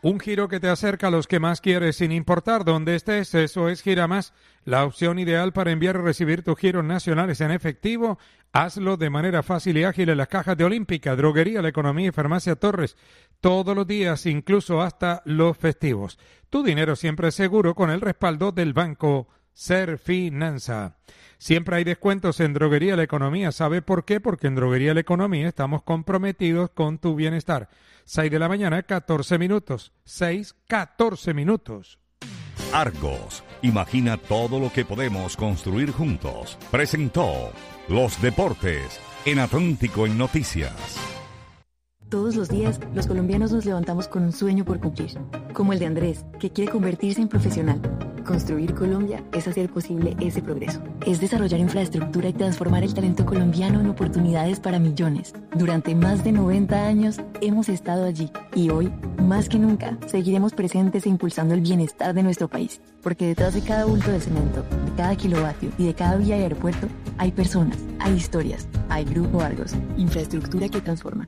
Un giro que te acerca a los que más quieres sin importar dónde estés. Eso es Giramás, la opción ideal para enviar y recibir tus giros nacionales en efectivo. Hazlo de manera fácil y ágil en las cajas de Olímpica, Droguería La Economía y Farmacia Torres. Todos los días, incluso hasta los festivos. Tu dinero siempre es seguro con el respaldo del Banco Serfinanza. Siempre hay descuentos en Droguería La Economía. ¿Sabe por qué? Porque en Droguería La Economía estamos comprometidos con tu bienestar. 6 de la mañana, 14 minutos. 14 minutos. Argos, imagina todo lo que podemos construir juntos. Presentó Los Deportes en Atlántico en Noticias. Todos los días, los colombianos nos levantamos con un sueño por cumplir, como el de Andrés, que quiere convertirse en profesional. Construir Colombia es hacer posible ese progreso. Es desarrollar infraestructura y transformar el talento colombiano en oportunidades para millones. Durante más de 90 años hemos estado allí y hoy, más que nunca, seguiremos presentes e impulsando el bienestar de nuestro país. Porque detrás de cada bulto de cemento, de cada kilovatio y de cada vía y aeropuerto, hay personas, hay historias, hay Grupo Argos, infraestructura que transforma.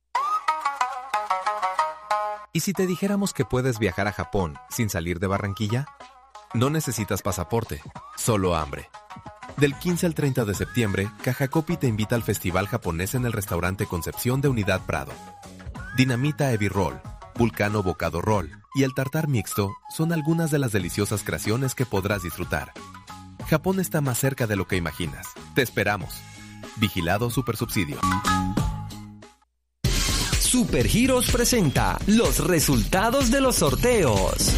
¿Y si te dijéramos que puedes viajar a Japón sin salir de Barranquilla? No necesitas pasaporte, solo hambre. Del 15 al 30 de septiembre, Cajacopi te invita al Festival Japonés en el restaurante Concepción de Unidad Prado. Dinamita Ebi Roll, Vulcano Bocado Roll y el tartar mixto son algunas de las deliciosas creaciones que podrás disfrutar. Japón está más cerca de lo que imaginas. Te esperamos. Vigilado Supersubsidio. Supergiros presenta los resultados de los sorteos.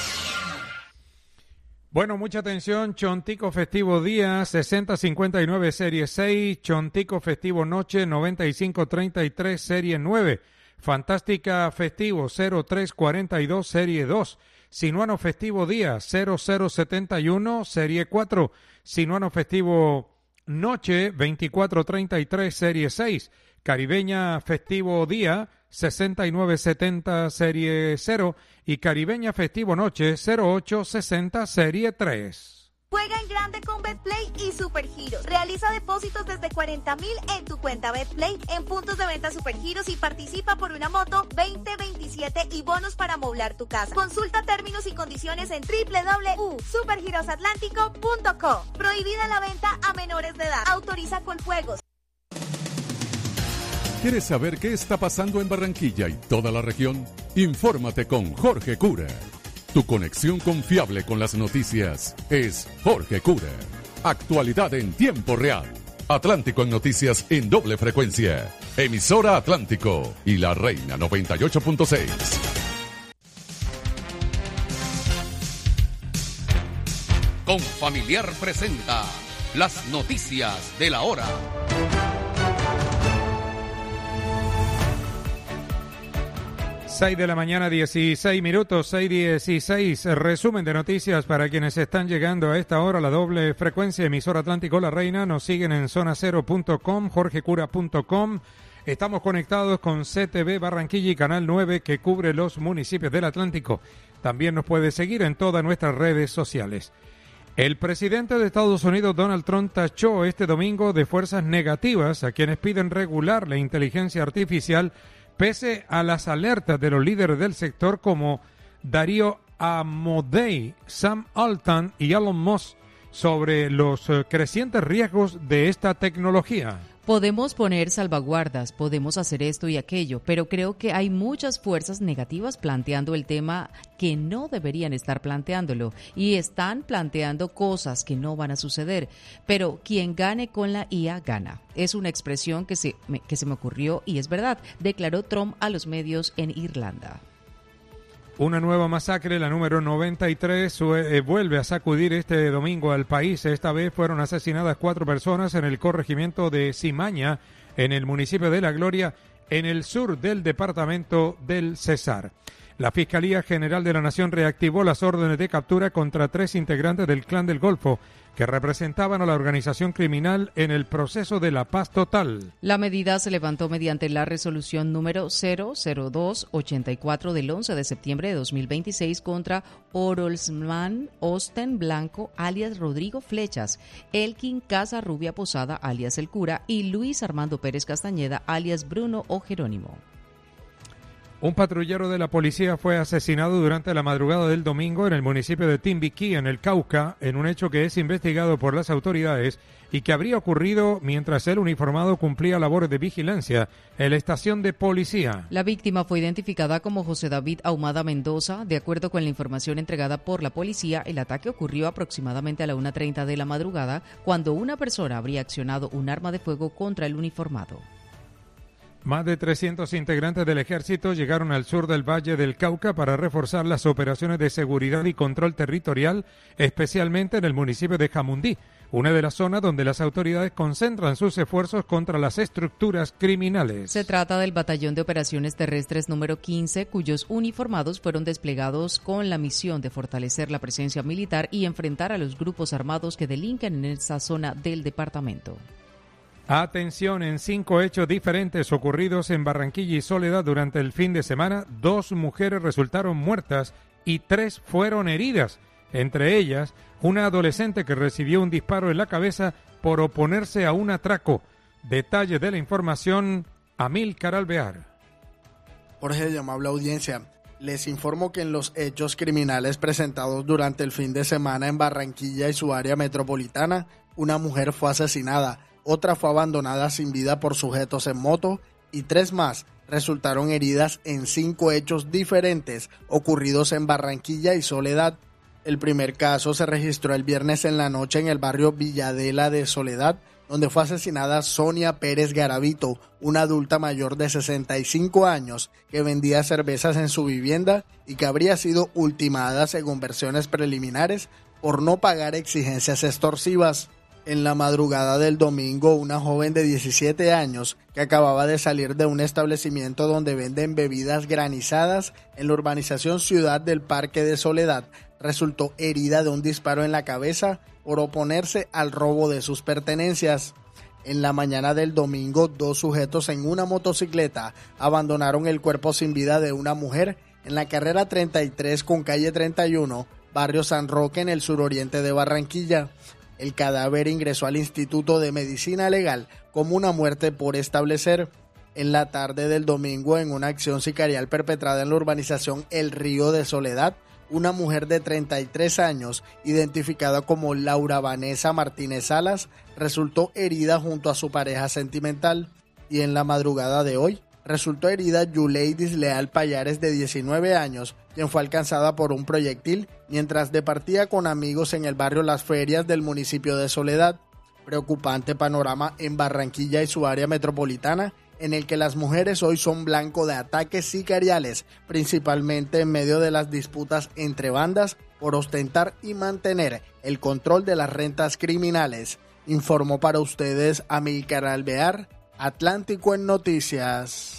Bueno, mucha atención. Chontico Festivo Día 6059 Serie 6, Chontico Festivo Noche 9533 Serie 9, Fantástica Festivo 0342 Serie 2, Sinuano Festivo Día 0071 Serie 4, Sinuano Festivo Noche 2433 Serie 6, Caribeña Festivo Día 6970 Serie 0 y Caribeña Festivo Noche 0860 Serie 3. Juega en grande con Betplay y Supergiros. Realiza depósitos desde 40,000 en tu cuenta Betplay en puntos de venta Supergiros y participa por una moto 2027 y bonos para amoblar tu casa. Consulta términos y condiciones en www.supergirosatlántico.co. Prohibida la venta a menores de edad. Autoriza con juegos. ¿Quieres saber qué está pasando en Barranquilla y toda la región? Infórmate con Jorge Cura. Tu conexión confiable con las noticias es Jorge Cura. Actualidad en tiempo real. Atlántico en noticias en doble frecuencia. Emisora Atlántico y La Reina 98.6. Confamiliar presenta las noticias de la hora. 6 de la mañana, 16 minutos, 6:16. Resumen de noticias para quienes están llegando a esta hora. La doble frecuencia, emisora Atlántico La Reina. Nos siguen en zonacero.com, jorgecura.com. Estamos conectados con CTV Barranquilla y Canal 9 que cubre los municipios del Atlántico. También nos puede seguir en todas nuestras redes sociales. El presidente de Estados Unidos, Donald Trump, tachó este domingo de fuerzas negativas a quienes piden regular la inteligencia artificial pese a las alertas de los líderes del sector como Darío Amodei, Sam Altman y Elon Musk sobre los crecientes riesgos de esta tecnología. Podemos poner salvaguardas, podemos hacer esto y aquello, pero creo que hay muchas fuerzas negativas planteando el tema que no deberían estar planteándolo y están planteando cosas que no van a suceder, pero quien gane con la IA gana. Es una expresión que se me ocurrió y es verdad, declaró Trump a los medios en Irlanda. Una nueva masacre, la número 93, vuelve a sacudir este domingo al país. Esta vez fueron asesinadas 4 personas en el corregimiento de Cimaña, en el municipio de La Gloria, en el sur del departamento del Cesar. La Fiscalía General de la Nación reactivó las órdenes de captura contra 3 integrantes del Clan del Golfo que representaban a la organización criminal en el proceso de la paz total. La medida se levantó mediante la resolución número 00284 del 11 de septiembre de 2026 contra Orolzman Osten Blanco, alias Rodrigo Flechas, Elkin Casarrubia Posada, alias El Cura, y Luis Armando Pérez Castañeda, alias Bruno o Jerónimo. Un patrullero de la policía fue asesinado durante la madrugada del domingo en el municipio de Timbiquí, en el Cauca, en un hecho que es investigado por las autoridades y que habría ocurrido mientras el uniformado cumplía labores de vigilancia en la estación de policía. La víctima fue identificada como José David Ahumada Mendoza. De acuerdo con la información entregada por la policía, el ataque ocurrió aproximadamente a la 1:30 de la madrugada, cuando una persona habría accionado un arma de fuego contra el uniformado. Más de 300 integrantes del ejército llegaron al sur del Valle del Cauca para reforzar las operaciones de seguridad y control territorial, especialmente en el municipio de Jamundí, una de las zonas donde las autoridades concentran sus esfuerzos contra las estructuras criminales. Se trata del Batallón de Operaciones Terrestres número 15, cuyos uniformados fueron desplegados con la misión de fortalecer la presencia militar y enfrentar a los grupos armados que delinquen en esa zona del departamento. Atención, en 5 hechos diferentes ocurridos en Barranquilla y Soledad durante el fin de semana, 2 mujeres resultaron muertas y 3 fueron heridas. Entre ellas, una adolescente que recibió un disparo en la cabeza por oponerse a un atraco. Detalles de la información, Amílcar Alvear. Jorge, de amable audiencia, les informo que en los hechos criminales presentados durante el fin de semana en Barranquilla y su área metropolitana, una mujer fue asesinada. Otra fue abandonada sin vida por sujetos en moto y 3 más resultaron heridas en 5 hechos diferentes ocurridos en Barranquilla y Soledad. El primer caso se registró el viernes en la noche en el barrio Villadela de Soledad, donde fue asesinada Sonia Pérez Garavito, una adulta mayor de 65 años que vendía cervezas en su vivienda y que habría sido ultimada, según versiones preliminares, por no pagar exigencias extorsivas. En la madrugada del domingo, una joven de 17 años que acababa de salir de un establecimiento donde venden bebidas granizadas en la urbanización Ciudad del Parque de Soledad resultó herida de un disparo en la cabeza por oponerse al robo de sus pertenencias. En la mañana del domingo, 2 sujetos en una motocicleta abandonaron el cuerpo sin vida de una mujer en la carrera 33 con calle 31, barrio San Roque, en el suroriente de Barranquilla. El cadáver ingresó al Instituto de Medicina Legal como una muerte por establecer. En la tarde del domingo, en una acción sicarial perpetrada en la urbanización El Río de Soledad, una mujer de 33 años, identificada como Laura Vanessa Martínez Salas, resultó herida junto a su pareja sentimental. Y en la madrugada de hoy, resultó herida Yuleidis Leal Payares, de 19 años, quien fue alcanzada por un proyectil mientras departía con amigos en el barrio Las Ferias del municipio de Soledad. Preocupante panorama en Barranquilla y su área metropolitana, en el que las mujeres hoy son blanco de ataques sicariales, principalmente en medio de las disputas entre bandas por ostentar y mantener el control de las rentas criminales. Informó para ustedes Amílcar Alvear, Atlántico en Noticias.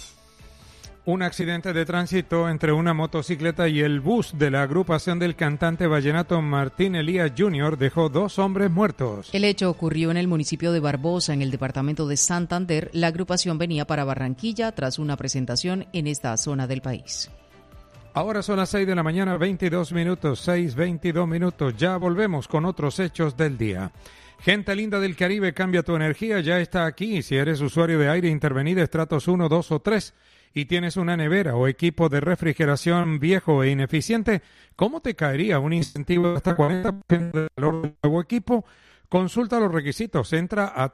Un accidente de tránsito entre una motocicleta y el bus de la agrupación del cantante vallenato Martín Elías Jr. dejó 2 hombres muertos. El hecho ocurrió en el municipio de Barbosa, en el departamento de Santander. La agrupación venía para Barranquilla tras una presentación en esta zona del país. Ahora son las 6 de la mañana, 22 minutos, 6:22 minutos. Ya volvemos con otros hechos del día. Gente linda del Caribe, cambia tu energía, ya está aquí. Si eres usuario de aire intervenido estratos 1, 2 o 3 y tienes una nevera o equipo de refrigeración viejo e ineficiente, ¿cómo te caería un incentivo de hasta 40% del valor del nuevo equipo? Consulta los requisitos, entra a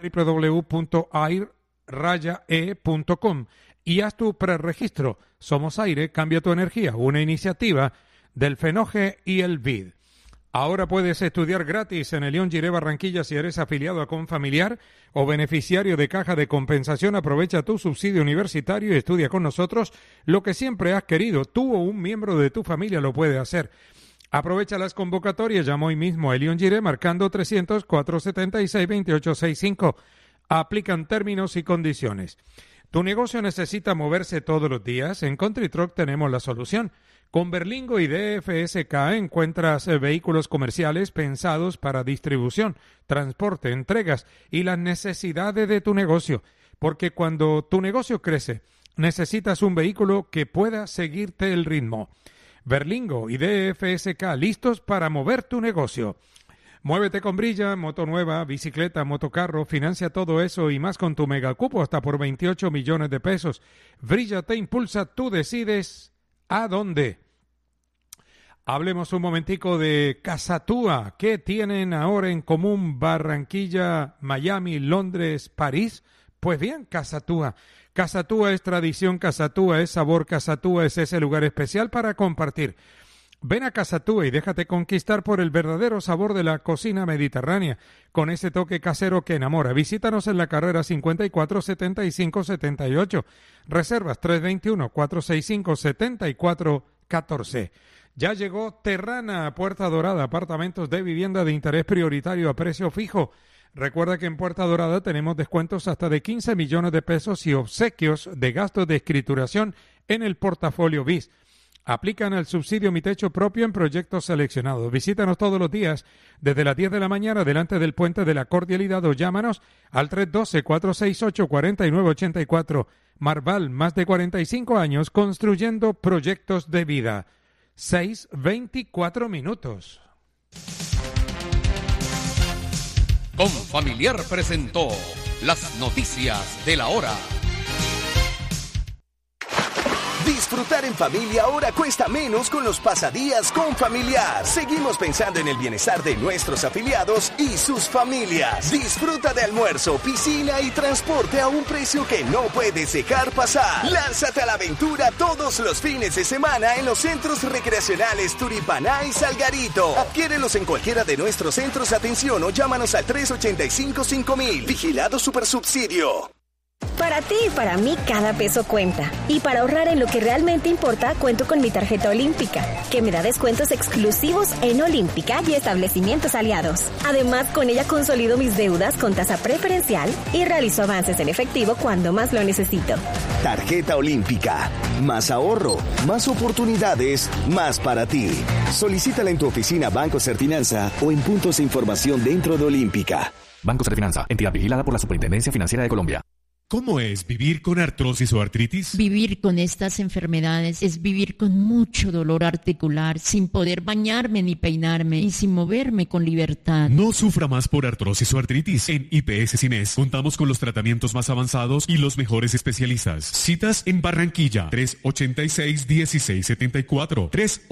www.air-e.com y haz tu preregistro. Somos Aire, cambia tu energía, una iniciativa del FENOGE y el BID. Ahora puedes estudiar gratis en el León Giré Barranquilla si eres afiliado a Confamiliar o beneficiario de Caja de Compensación. Aprovecha tu subsidio universitario y estudia con nosotros lo que siempre has querido. Tú o un miembro de tu familia lo puede hacer. Aprovecha las convocatorias, llama hoy mismo a León Giré marcando 300-476-2865. Aplican términos y condiciones. ¿Tu negocio necesita moverse todos los días? En Country Truck tenemos la solución. Con Berlingo y DFSK encuentras vehículos comerciales pensados para distribución, transporte, entregas y las necesidades de tu negocio. Porque cuando tu negocio crece, necesitas un vehículo que pueda seguirte el ritmo. Berlingo y DFSK, listos para mover tu negocio. Muévete con Brilla, moto nueva, bicicleta, motocarro, financia todo eso y más con tu megacupo hasta por 28 millones de pesos. Brilla te impulsa, tú decides a dónde. Hablemos un momentico de Casatúa. ¿Qué tienen ahora en común Barranquilla, Miami, Londres, París? Pues bien, Casatúa. Casatúa es tradición, Casatúa es sabor, Casatúa es ese lugar especial para compartir. Ven a Casatúa y déjate conquistar por el verdadero sabor de la cocina mediterránea, con ese toque casero que enamora. Visítanos en la carrera 54-75-78. Reservas 321-465-7414. Ya llegó Terrana a Puerta Dorada, apartamentos de vivienda de interés prioritario a precio fijo. Recuerda que en Puerta Dorada tenemos descuentos hasta de 15 millones de pesos y obsequios de gastos de escrituración en el portafolio BIS. Aplican el subsidio Mi Techo Propio en proyectos seleccionados. Visítanos todos los días desde las 10 de la mañana delante del Puente de la Cordialidad o llámanos al 312-468-4984. Marval, más de 45 años construyendo proyectos de vida. 6:24 minutos. Confamiliar presentó las noticias de la hora. Disfrutar en familia ahora cuesta menos con los pasadías Confamiliar. Seguimos pensando en el bienestar de nuestros afiliados y sus familias. Disfruta de almuerzo, piscina y transporte a un precio que no puedes dejar pasar. Lánzate a la aventura todos los fines de semana en los centros recreacionales Turipaná y Salgarito. Adquiérelos en cualquiera de nuestros centros de atención o llámanos al 385-5000. Vigilado Supersubsidio. Para ti y para mí cada peso cuenta. Y para ahorrar en lo que realmente importa, cuento con mi tarjeta Olímpica, que me da descuentos exclusivos en Olímpica y establecimientos aliados. Además, con ella consolido mis deudas con tasa preferencial y realizo avances en efectivo cuando más lo necesito. Tarjeta Olímpica. Más ahorro, más oportunidades, más para ti. Solicítala en tu oficina Banco Serfinanza o en puntos de información dentro de Olímpica. Banco Serfinanza, entidad vigilada por la Superintendencia Financiera de Colombia. ¿Cómo es vivir con artrosis o artritis? Vivir con estas enfermedades es vivir con mucho dolor articular, sin poder bañarme ni peinarme y sin moverme con libertad. No sufra más por artrosis o artritis. En IPS Cines contamos con los tratamientos más avanzados y los mejores especialistas. Citas en Barranquilla, 386-1674.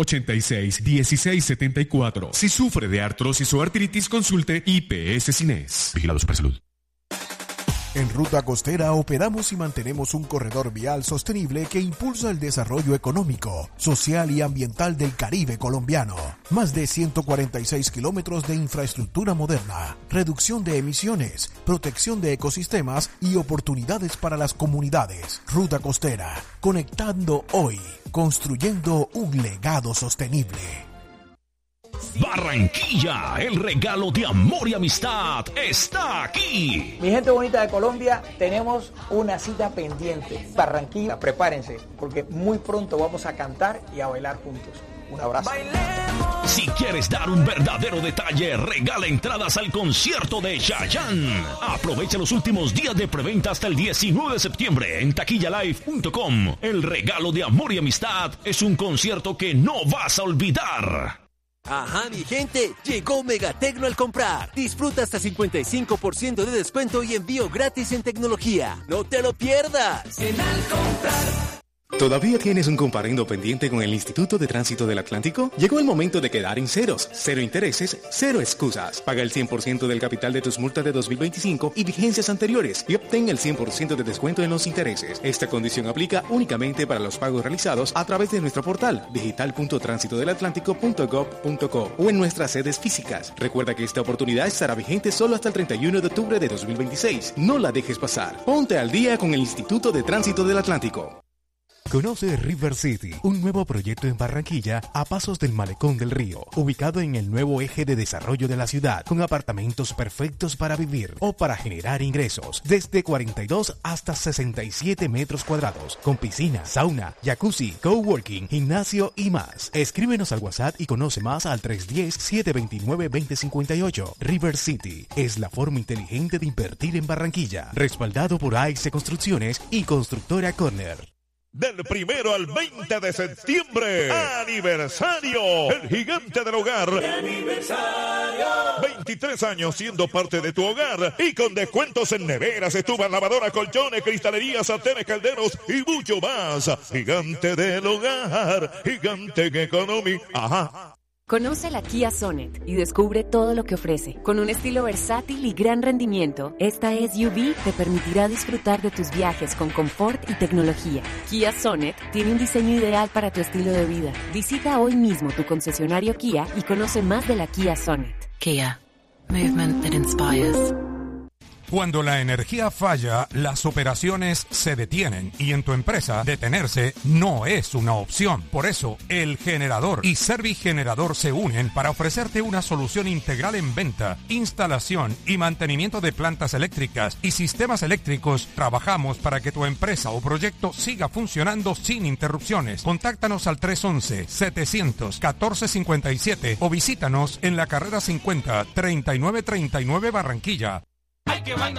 386-1674. Si sufre de artrosis o artritis, consulte IPS Cines. Vigilado Supersalud. En Ruta Costera operamos y mantenemos un corredor vial sostenible que impulsa el desarrollo económico, social y ambiental del Caribe colombiano. Más de 146 kilómetros de infraestructura moderna, reducción de emisiones, protección de ecosistemas y oportunidades para las comunidades. Ruta Costera, conectando hoy, construyendo un legado sostenible. Barranquilla, el regalo de amor y amistad está aquí. Mi gente bonita de Colombia, tenemos una cita pendiente. Barranquilla, prepárense, porque muy pronto vamos a cantar y a bailar juntos. Un abrazo. Si quieres dar un verdadero detalle, regala entradas al concierto de Chayanne. Aprovecha los últimos días de preventa hasta el 19 de septiembre en taquillalive.com. El regalo de amor y amistad es un concierto que no vas a olvidar. Ajá, mi gente, llegó Megatecno al comprar. Disfruta hasta 55% de descuento y envío gratis en tecnología. ¡No te lo pierdas! En Al Comprar. ¿Todavía tienes un comparendo pendiente con el Instituto de Tránsito del Atlántico? Llegó el momento de quedar en ceros. Cero intereses, cero excusas. Paga el 100% del capital de tus multas de 2025 y vigencias anteriores y obtén el 100% de descuento en los intereses. Esta condición aplica únicamente para los pagos realizados a través de nuestro portal digital.transitodelatlántico.gov.co o en nuestras sedes físicas. Recuerda que esta oportunidad estará vigente solo hasta el 31 de octubre de 2026. No la dejes pasar. Ponte al día con el Instituto de Tránsito del Atlántico. Conoce River City, un nuevo proyecto en Barranquilla a pasos del Malecón del Río, ubicado en el nuevo eje de desarrollo de la ciudad, con apartamentos perfectos para vivir o para generar ingresos, desde 42 hasta 67 metros cuadrados, con piscina, sauna, jacuzzi, coworking, gimnasio y más. Escríbenos al WhatsApp y conoce más al 310-729-2058. River City es la forma inteligente de invertir en Barranquilla, respaldado por AIC Construcciones y Constructora Corner. Del 1 al 20 de septiembre, aniversario, el gigante del hogar. ¡Aniversario! 23 años siendo parte de tu hogar y con descuentos en neveras, estufas, lavadoras, colchones, cristalerías, sartenes, calderos y mucho más. Gigante del hogar, gigante economy. Ajá. Conoce la Kia Sonet y descubre todo lo que ofrece. Con un estilo versátil y gran rendimiento, esta SUV te permitirá disfrutar de tus viajes con confort y tecnología. Kia Sonet tiene un diseño ideal para tu estilo de vida. Visita hoy mismo tu concesionario Kia y conoce más de la Kia Sonet. Kia. Movement that inspires. Cuando la energía falla, las operaciones se detienen y en tu empresa detenerse no es una opción. Por eso, El Generador y Servigenerador se unen para ofrecerte una solución integral en venta, instalación y mantenimiento de plantas eléctricas y sistemas eléctricos. Trabajamos para que tu empresa o proyecto siga funcionando sin interrupciones. Contáctanos al 311-700-1457 o visítanos en la carrera 50, 3939 Barranquilla. ¡Ay, qué vaina